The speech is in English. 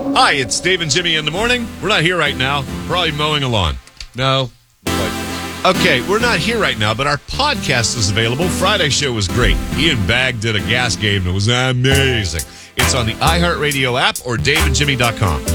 Hi, it's Dave and Jimmy in the morning. We're not here right now. Probably mowing a lawn. No. Okay, we're not here right now, but our podcast is available. Friday's show was great. Ian Bagg did a gas game and it was amazing. It's on the iHeartRadio app or daveandjimmy.com.